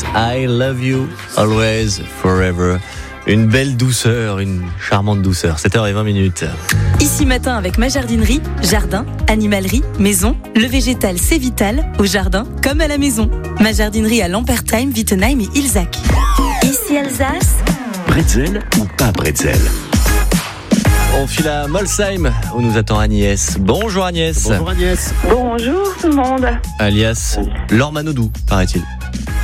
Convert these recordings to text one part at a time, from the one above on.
I love you always forever. Une belle douceur, une charmante douceur. 7h20. Ici matin avec ma jardinerie, jardin, animalerie, maison, le végétal c'est vital, au jardin comme à la maison. Ma jardinerie à Lampertheim, Wittenheim et Ilzac. Ici Alsace. Bretzel ou pas bretzel? On file à Molsheim où nous attend Agnès. Bonjour Agnès. Bonjour Agnès. Bonjour tout le monde. Alias Laure Manodou, paraît-il. Moi ?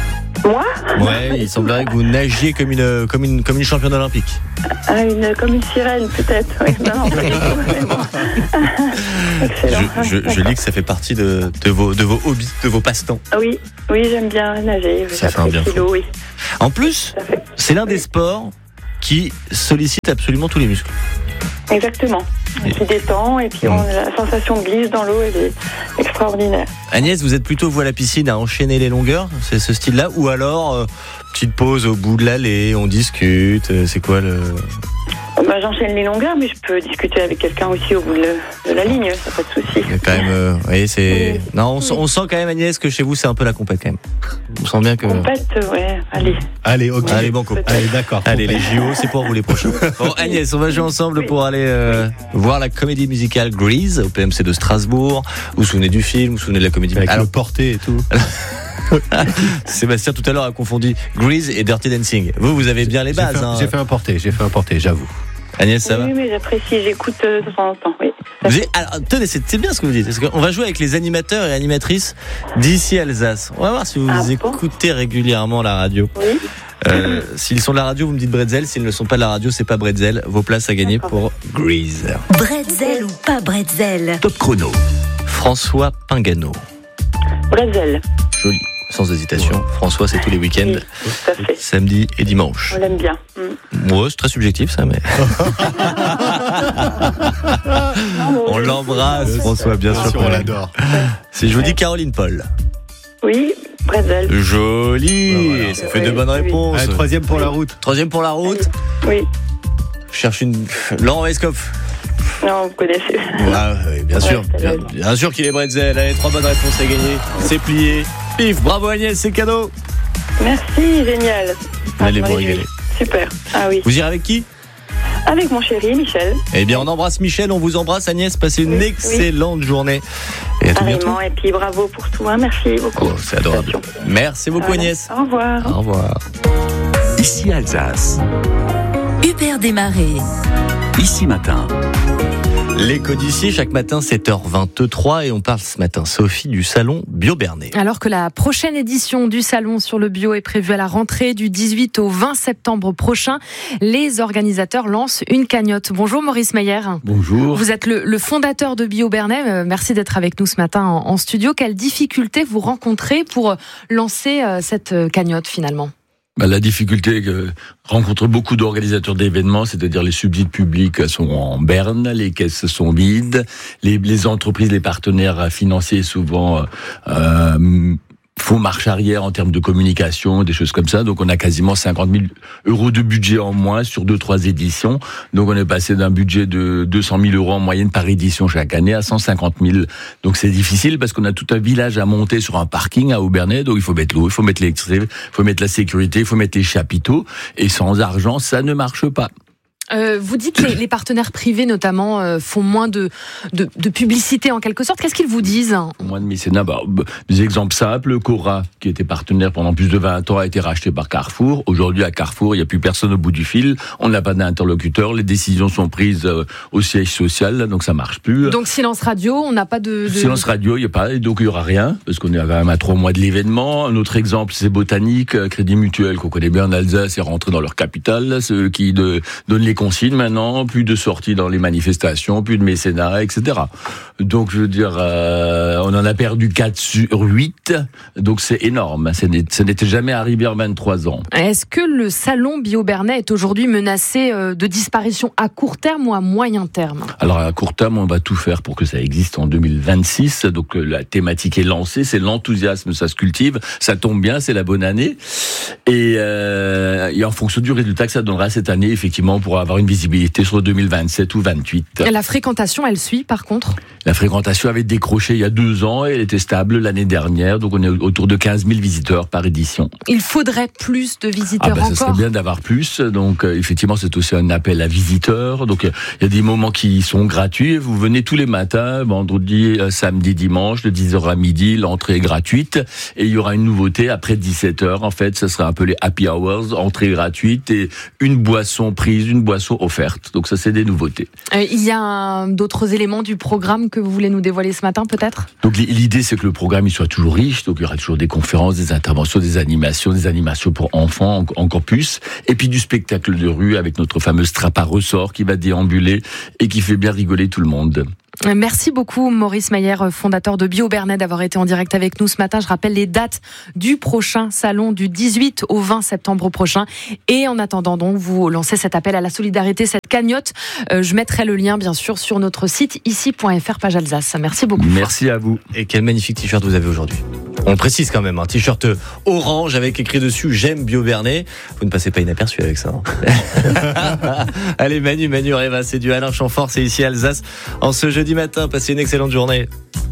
Ouais, il semblerait que vous nagiez comme une championne olympique. Comme une sirène peut-être. Oui. Non, pas du tout, mais bon. Excellent. Je lis que ça fait partie de vos hobbies, de vos passe-temps. Oui, j'aime bien nager. Ça fait un bien fou. L'eau, oui. En plus, c'est l'un des sports qui sollicite absolument tous les muscles. Exactement. Qui détend et puis la sensation de glisse dans l'eau, elle est extraordinaire. Agnès, vous êtes plutôt vous à la piscine à enchaîner les longueurs, c'est ce style-là, ou alors petite pause au bout de l'allée, on discute, c'est quoi le... J'enchaîne les longueurs, mais je peux discuter avec quelqu'un aussi au bout de la ligne, ça pas de souci. Il y a quand même, vous voyez, c'est... Oui. Non, on sent quand même, Agnès, que chez vous, c'est un peu la compète quand même. On sent bien que... Compète, ouais, allez. Allez, ok. Allez, banco. Allez, d'accord. Allez, les JO, c'est pour vous les prochains. Bon, Agnès, on va jouer ensemble pour aller voir la comédie musicale Grease au PMC de Strasbourg. Vous vous souvenez du film, vous vous souvenez de la comédie musicale? Avec le porté et tout. Sébastien tout à l'heure a confondu Grease et Dirty Dancing. Vous avez bien les bases. J'ai fait un porté, j'avoue. Agnès, ça va? Oui, mais j'apprécie, j'écoute de temps en temps, oui. Alors, tenez, c'est bien ce que vous dites, parce qu'on va jouer avec les animateurs et animatrices d'ici Alsace. On va voir si vous écoutez régulièrement la radio. Oui. S'ils sont de la radio, vous me dites Bretzel. S'ils ne sont pas de la radio, c'est pas Bretzel. Vos places à gagner pour Grease. Bretzel ou pas Bretzel? Top chrono. François Pingano. Bretzel. Joli. Sans hésitation. Ouais. François, c'est tous les week-ends. Oui, tout à fait. Samedi et dimanche. On l'aime bien. Ouais, c'est très subjectif ça, mais... On l'embrasse, François, bien sûr. On l'adore. Si je vous dis Caroline Paul. Oui, Bretzel. Joli. Voilà. Ça fait de bonnes réponses. Allez, troisième pour la route. Oui. Je cherche une... Laurent Escoff. Non, vous connaissez. Oui, bien sûr. Bien sûr qu'il est Bretzel. Allez, 3 bonnes réponses à gagner. C'est plié. Pif, bravo Agnès, c'est cadeau. Merci, génial. Allez vous régaler. Super. Ah oui. Vous irez avec qui? Avec mon chéri, Michel. Eh bien, on embrasse Michel, on vous embrasse Agnès. Passez une excellente journée. Et à tout bientôt. Et puis bravo pour tout. Merci beaucoup. Oh, c'est adorable. Merci beaucoup Agnès. Au revoir. Au revoir. Ici Alsace. Hubert Desmarais. Ici matin. L'écho d'ici, chaque matin 7h23 et on parle ce matin, Sophie, du salon Bio Bernay. Alors que la prochaine édition du salon sur le bio est prévue à la rentrée du 18 au 20 septembre prochain, les organisateurs lancent une cagnotte. Bonjour Maurice Meyer. Bonjour. Vous êtes le fondateur de Bio Bernay. Merci d'être avec nous ce matin en studio. Quelles difficultés vous rencontrez pour lancer cette cagnotte finalement ? La difficulté que rencontrent beaucoup d'organisateurs d'événements, c'est-à-dire les subsides publics sont en berne, les caisses sont vides, les entreprises, les partenaires financiers souvent font marche arrière en termes de communication, des choses comme ça. Donc on a quasiment 50 000 € de budget en moins sur 2-3 éditions. Donc on est passé d'un budget de 200 000 € en moyenne par édition chaque année à 150 000. Donc c'est difficile parce qu'on a tout un village à monter sur un parking à Aubernais. Donc il faut mettre l'eau, il faut mettre l'électricité, il faut mettre la sécurité, il faut mettre les chapiteaux. Et sans argent, ça ne marche pas. Vous dites que les partenaires privés, notamment, font moins de publicité, en quelque sorte. Qu'est-ce qu'ils vous disent ? Moins de mécénat. Des exemples simples. Cora, qui était partenaire pendant plus de 20 ans, a été racheté par Carrefour. Aujourd'hui, à Carrefour, il n'y a plus personne au bout du fil. On n'a pas d'interlocuteur. Les décisions sont prises au siège social, donc ça marche plus. Donc, silence radio, on n'a pas de... Silence radio, il n'y a pas, donc il n'y aura rien, parce qu'on est quand même à 3 mois de l'événement. Un autre exemple, c'est Botanique, Crédit Mutuel, qu'on connaît bien en Alsace, est rentré dans leur capitale. Ceux qui donnent les consignes maintenant, plus de sorties dans les manifestations, plus de mécénat, etc. Donc, je veux dire, on en a perdu 4 sur 8, donc c'est énorme. Ça n'était jamais arrivé en 23 ans. Est-ce que le salon Bio Bernay est aujourd'hui menacé de disparition à court terme ou à moyen terme ? Alors, à court terme, on va tout faire pour que ça existe en 2026. Donc, la thématique est lancée, c'est l'enthousiasme, ça se cultive, ça tombe bien, c'est la bonne année. Et en fonction du résultat que ça donnera cette année, effectivement, on pourra avoir une visibilité sur 2027 ou 28. La fréquentation, elle suit par contre ? La fréquentation avait décroché il y a 2 ans et elle était stable l'année dernière. Donc on est autour de 15 000 visiteurs par édition. Il faudrait plus de visiteurs encore. Ça serait bien d'avoir plus. Donc effectivement, c'est aussi un appel à visiteurs. Donc il y a des moments qui sont gratuits. Vous venez tous les matins, vendredi, samedi, dimanche, de 10h à midi. L'entrée est gratuite. Et il y aura une nouveauté après 17h. En fait, ce sera un peu les happy hours, entrée gratuite et une boisson prise, une boisson offerte. Donc ça, c'est des nouveautés. Il y a d'autres éléments du programme que vous voulez nous dévoiler ce matin, peut-être ? Donc l'idée, c'est que le programme il soit toujours riche. Donc il y aura toujours des conférences, des interventions, des animations pour enfants, encore plus. Et puis du spectacle de rue avec notre fameuse trappe à ressort qui va déambuler et qui fait bien rigoler tout le monde. Merci beaucoup Maurice Meyer, fondateur de Bio-Bernet, d'avoir été en direct avec nous ce matin. Je rappelle les dates du prochain salon du 18 au 20 septembre prochain. Et en attendant donc, vous lancez cet appel à la solidarité, cette cagnotte. Je mettrai le lien bien sûr sur notre site ici.fr page Alsace. Merci beaucoup. Merci à vous. Et quel magnifique t-shirt vous avez aujourd'hui. On le précise quand même, un t-shirt orange avec écrit dessus « J'aime Bio-Bernet ». Vous ne passez pas inaperçu avec ça. Allez Manu Reva, c'est du Alain Chamfort, c'est ici Alsace. En ce jeudi matin, passez une excellente journée.